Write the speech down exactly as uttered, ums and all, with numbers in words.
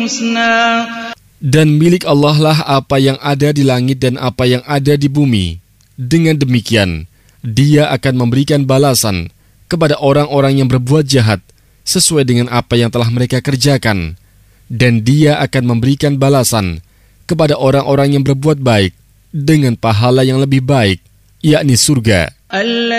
Dan milik Allah lah apa yang ada di langit dan apa yang ada di bumi. Dengan demikian, Dia akan memberikan balasan kepada orang-orang yang berbuat jahat sesuai dengan apa yang telah mereka kerjakan. Dan Dia akan memberikan balasan kepada orang-orang yang berbuat baik dengan pahala yang lebih baik, yakni surga.